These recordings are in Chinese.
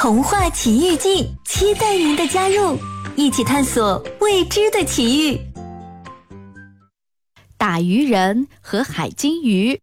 童话奇遇记，期待您的加入，一起探索未知的奇遇。 打鱼人和海金鱼。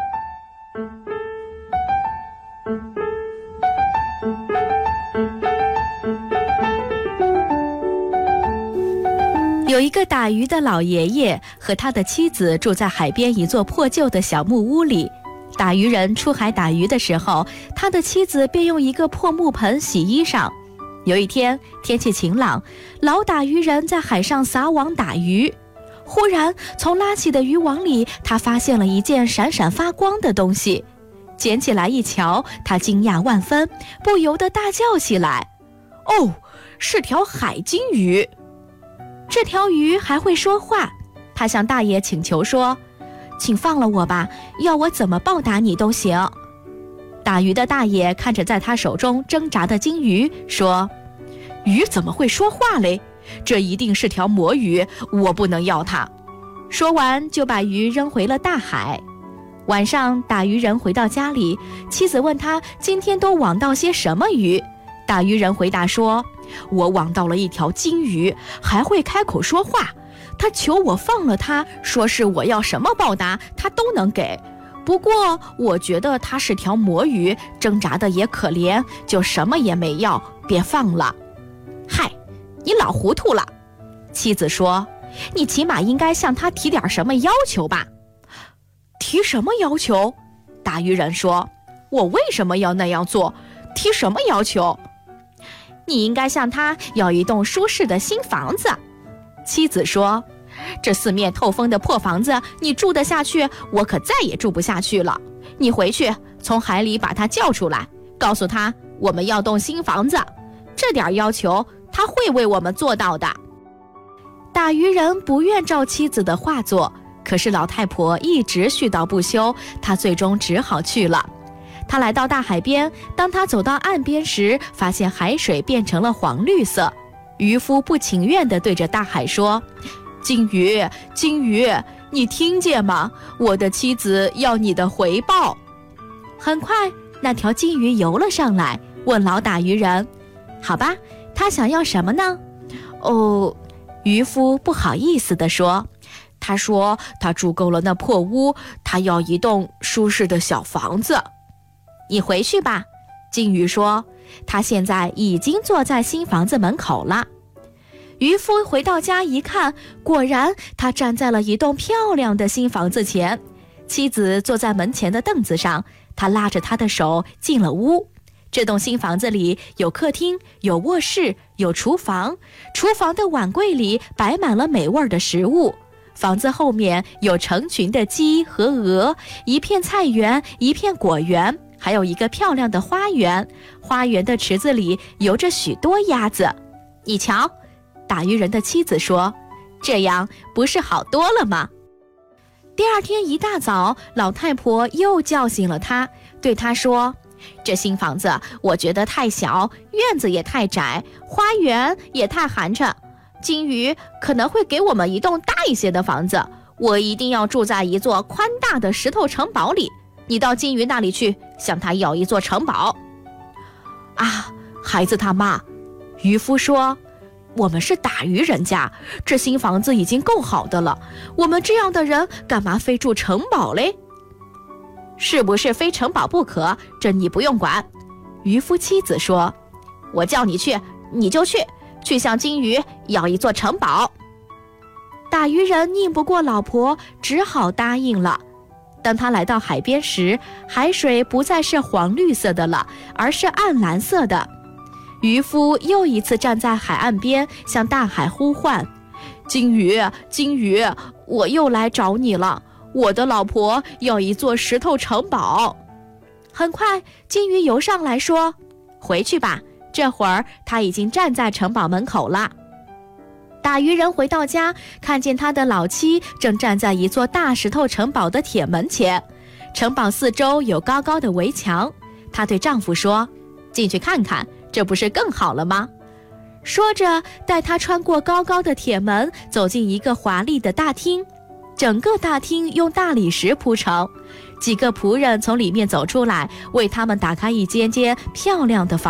有一个打鱼的老爷爷和他的妻子住在海边一座破旧的小木屋里。打鱼人出海打鱼的时候，他的妻子便用一个破木盆洗衣裳。有一天，天气晴朗，老打鱼人在海上撒网打鱼。忽然，从拉起的渔网里，他发现了一件闪闪发光的东西。捡起来一瞧，他惊讶万分，不由得大叫起来：“哦，是条海金鱼！”这条鱼还会说话，他向大爷请求说：“请放了我吧，要我怎么报答你都行。”打鱼的大爷看着在他手中挣扎的金鱼，说：“鱼怎么会说话嘞？这一定是条魔鱼，我不能要它。”说完就把鱼扔回了大海。晚上，打鱼人回到家里，妻子问他今天都网到些什么鱼。打鱼人回答说：“我网到了一条金鱼，还会开口说话。他求我放了他，说是我要什么报答他都能给。不过我觉得他是条魔鱼，挣扎的也可怜，就什么也没要，便放了。”“嗨，你老糊涂了。”妻子说，“你起码应该向他提点什么要求吧。”“提什么要求？”打鱼人说，“我为什么要那样做？提什么要求？”“你应该向他要一栋舒适的新房子。”妻子说，“这四面透风的破房子你住得下去，我可再也住不下去了。你回去从海里把他叫出来，告诉他我们要栋新房子，这点要求他会为我们做到的。”打鱼人不愿照妻子的话做，可是老太婆一直絮叨不休，他最终只好去了。他来到大海边，当他走到岸边时，发现海水变成了黄绿色。渔夫不情愿地对着大海说：“金鱼，金鱼，你听见吗？我的妻子要你的回报。”很快，那条金鱼游了上来，问老打鱼人：“好吧，他想要什么呢？”“哦，”渔夫不好意思地说，“他说他住够了那破屋，他要一栋舒适的小房子。”“你回去吧。”金鱼说，“他现在已经坐在新房子门口了。”渔夫回到家一看，果然他站在了一栋漂亮的新房子前，妻子坐在门前的凳子上，他拉着她的手进了屋。这栋新房子里有客厅，有卧室，有厨房，厨房的碗柜里摆满了美味的食物。房子后面有成群的鸡和鹅，一片菜园，一片果园，还有一个漂亮的花园。花园的池子里游着许多鸭子。“你瞧，”打鱼人的妻子说，“这样不是好多了吗？”第二天一大早，老太婆又叫醒了他，对他说：“这新房子我觉得太小，院子也太窄，花园也太寒碜。金鱼可能会给我们一栋大一些的房子，我一定要住在一座宽大的石头城堡里。你到金鱼那里去，向他要一座城堡。”“啊，孩子他妈！”渔夫说，“我们是打鱼人家，这新房子已经够好的了，我们这样的人干嘛非住城堡嘞？”“是不是非城堡不可，这你不用管。”渔夫妻子说，“我叫你去，你就去向金鱼要一座城堡。”打鱼人拧不过老婆，只好答应了。当他来到海边时，海水不再是黄绿色的了，而是暗蓝色的。渔夫又一次站在海岸边，向大海呼唤：“金鱼，金鱼，我又来找你了，我的老婆要一座石头城堡。”很快，金鱼游上来说：“回去吧，这会儿他已经站在城堡门口了。”打鱼人回到家，看见他的老妻正站在一座大石头城堡的铁门前，城堡四周有高高的围墙。她对丈夫说：“进去看看，这不是更好了吗？”说着，带他穿过高高的铁门，走进一个华丽的大厅。整个大厅用大理石铺成，几个仆人从里面走出来，为他们打开一间间漂亮的房